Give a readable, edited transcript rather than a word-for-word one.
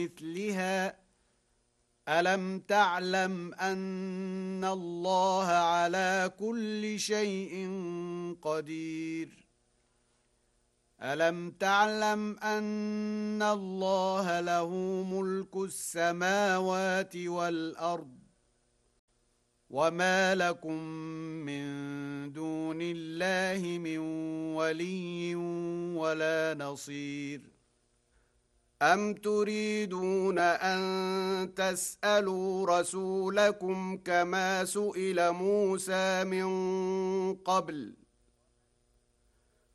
مثلها ألم تعلم أن الله على كل شيء قدير ألم تعلم أن الله له ملك السماوات والأرض وما لكم من دون الله من ولي ولا نصير أم تريدون أن تسألوا رسولكم كما سئل موسى من قبل